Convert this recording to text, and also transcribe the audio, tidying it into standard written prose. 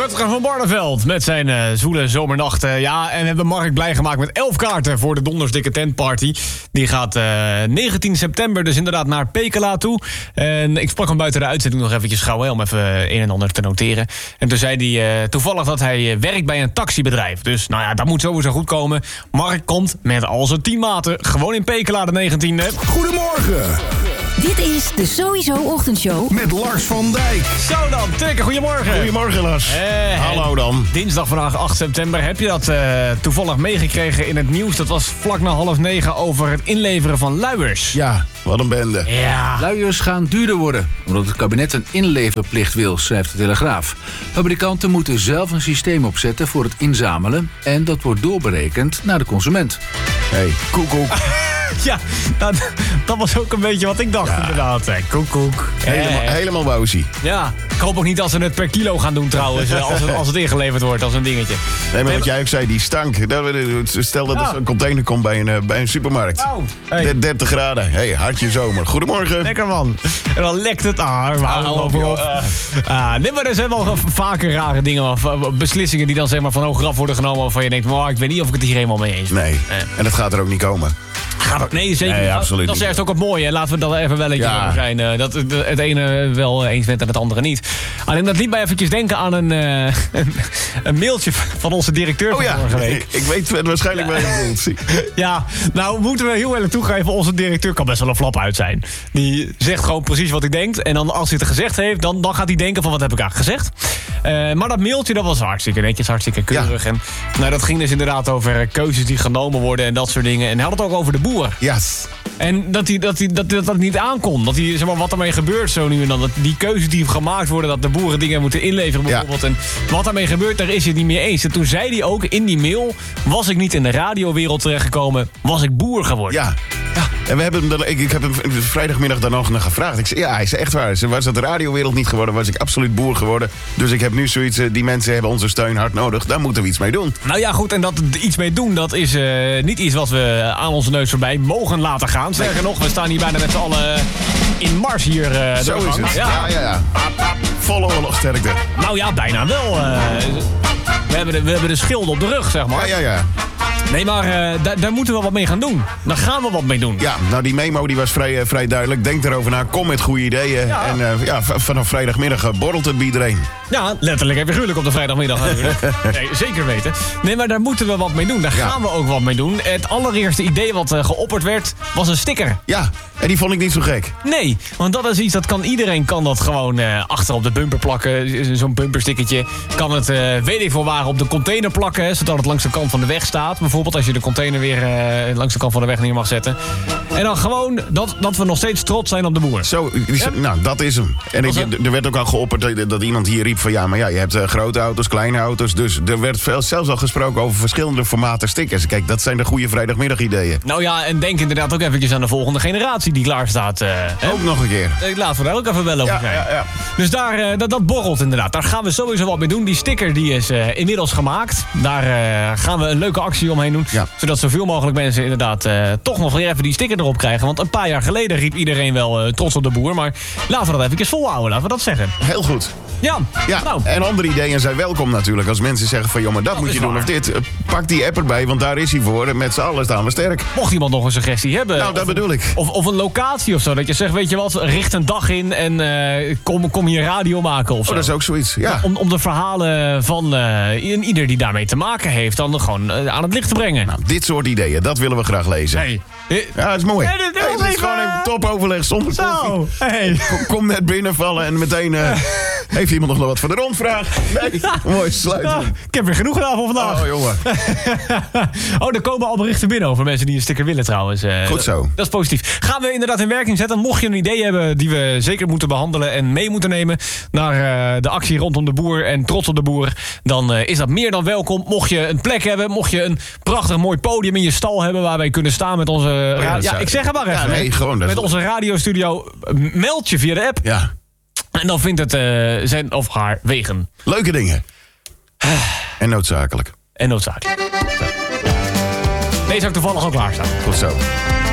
Rutger van Barneveld met zijn zwoele zomernacht. En we hebben Mark blij gemaakt met 11 kaarten voor de Dondersdikke Tentparty. Die gaat 19 september dus inderdaad naar Pekela toe. En ik sprak hem buiten de uitzending nog eventjes gauw om even een en ander te noteren. En toen zei hij toevallig dat hij werkt bij een taxibedrijf. Dus nou ja, dat moet sowieso goed komen. Mark komt met al zijn teammaten gewoon in Pekela de 19e. Goedemorgen. Dit is de Sowieso Ochtendshow Met Lars van Dijk. Zo dan, Tikke, goedemorgen. Goedemorgen, Lars. Hallo dan. Dinsdag vandaag 8 september. Heb je dat toevallig meegekregen in het nieuws? Dat was vlak na 8:30 over het inleveren van luiers. Ja, wat een bende. Ja. Luiers gaan duurder worden, omdat het kabinet een inleverplicht wil, schrijft de Telegraaf. Fabrikanten moeten zelf een systeem opzetten voor het inzamelen en dat wordt doorberekend naar de consument. Hey, koekoek. Ja, dat was ook een beetje wat ik dacht inderdaad. Koekoek. Helemaal wauzie. Ja, ik hoop ook niet dat ze het per kilo gaan doen trouwens, als het ingeleverd wordt als een dingetje. Nee, maar wat jij ook zei, die stank. Stel dat er zo'n container komt bij een supermarkt. Oh, hey. 30 graden. Hey, hartje zomer. Goedemorgen. Lekker man. En dan lekt het. Nee, maar er zijn wel vaker rare dingen, beslissingen die dan zeg maar van hoog af worden genomen waarvan je denkt, ik weet niet of ik het hier helemaal mee eens ben. Nee, en dat gaat er ook niet komen. Nee, zeker niet. Nee, absoluut dat is niet. juist ook het mooie. Laten we dat even wel over zijn. Dat het ene wel eens bent en het andere niet. Alleen dat liet mij eventjes denken aan een mailtje van onze directeur van vorige week. Ik weet waarschijnlijk wel je bedoelt. Ja, nou moeten we heel eerlijk toegeven, onze directeur kan best wel een flap uit zijn. Die zegt gewoon precies wat hij denkt. En dan als hij het gezegd heeft, dan gaat hij denken van wat heb ik eigenlijk gezegd. Maar dat mailtje, dat was hartstikke netjes, hartstikke keurig. Ja. En dat ging dus inderdaad over keuzes die genomen worden en dat soort dingen. En hij had het ook over de boer. Yes. En dat niet aankon. Dat hij, zeg maar, wat ermee gebeurt zo nu en dan. Dat die keuzes die gemaakt worden, dat de boeren dingen moeten inleveren bijvoorbeeld. Ja. En wat daarmee gebeurt, daar is hij het niet mee eens. En toen zei hij ook in die mail, was ik niet in de radiowereld terechtgekomen, was ik boer geworden. Ja. En ik heb hem vrijdagmiddag dan nog gevraagd. Ik zei, hij zei echt waar. Was dat de radiowereld niet geworden, was ik absoluut boer geworden. Dus ik heb nu zoiets, die mensen hebben onze steun hard nodig. Daar moeten we iets mee doen. Nou ja, goed, en dat iets mee doen, dat is niet iets wat we aan onze neus voorbij mogen laten gaan. Sterker nog, we staan hier bijna met z'n allen in mars hier. Zo is het. Ja. Volle oorlogsterkte. Nou ja, bijna wel. We hebben de schild op de rug, zeg maar. Ja. Nee, maar daar moeten we wat mee gaan doen. Daar gaan we wat mee doen. Ja, nou die memo die was vrij duidelijk. Denk erover na, kom met goede ideeën. Ja. En vanaf vrijdagmiddag borrelt het bij iedereen. Ja, letterlijk en figuurlijk op de vrijdagmiddag. Nee, zeker weten. Nee, maar daar moeten we wat mee doen. Daar gaan we ook wat mee doen. Het allereerste idee wat geopperd werd, was een sticker. Ja, en die vond ik niet zo gek. Nee, want dat is iets, iedereen kan dat gewoon achter op de bumper plakken. Zo'n bumperstickertje. Kan het, weet ik veel waar, op de container plakken. Zodat het langs de kant van de weg staat. Bijvoorbeeld als je de container weer langs de kant van de weg neer mag zetten. En dan gewoon dat we nog steeds trots zijn op de boer. Zo, nou, dat is hem. En er werd ook al geopperd dat iemand hier riep van je hebt grote auto's, kleine auto's. Dus er werd zelfs al gesproken over verschillende formaten stickers. Kijk, dat zijn de goede vrijdagmiddag-ideeën. Nou ja, en denk inderdaad ook eventjes aan de volgende generatie die klaar staat. Ook nog een keer. Laten we daar ook even wel over kijken. Ja. Dus daar, dat borrelt inderdaad. Daar gaan we sowieso wat mee doen. Die sticker die is inmiddels gemaakt. Daar gaan we een leuke actie omheen doen. Ja. Zodat zoveel mogelijk mensen inderdaad toch nog weer even die sticker erop krijgen. Want een paar jaar geleden riep iedereen wel trots op de boer. Maar laten we dat eventjes volhouden, laten we dat zeggen. Heel goed. Ja, nou. En andere ideeën zijn welkom natuurlijk. Als mensen zeggen van, maar dat moet je doen of dit. Pak die app erbij, want daar is hij voor. Met z'n allen staan we sterk. Mocht iemand nog een suggestie hebben. Nou, dat bedoel ik. Of een locatie of zo. Dat je zegt, weet je wat, richt een dag in en kom hier radio maken of zo. Dat is ook zoiets, ja. Om de verhalen van ieder die daarmee te maken heeft dan gewoon aan het licht te brengen. Nou, dit soort ideeën, dat willen we graag lezen. Hey. Ja, dat is mooi. Het is gewoon even topoverleg zonder koffie. Hey. Kom net binnenvallen en meteen heeft iemand nog wat voor de rondvraag. Nee, mooi, sluiten. Ja, ik heb weer genoeg gedaan voor vandaag. Oh, jongen. Er komen al berichten binnen over mensen die een sticker willen trouwens. Goed zo. Dat is positief. Gaan we inderdaad in werking zetten. Mocht je een idee hebben die we zeker moeten behandelen en mee moeten nemen naar de actie rondom de boer en trots op de boer, dan is dat meer dan welkom. Mocht je een plek hebben, mocht je een prachtig mooi podium in je stal hebben waar wij kunnen staan met onze ik zeg het maar even. Ja, nee, gewoon, met onze radiostudio, meld je via de app. Ja. En dan vindt het zijn of haar wegen. Leuke dingen. En noodzakelijk. Deze heb ik toevallig ook klaarstaan. Goed zo.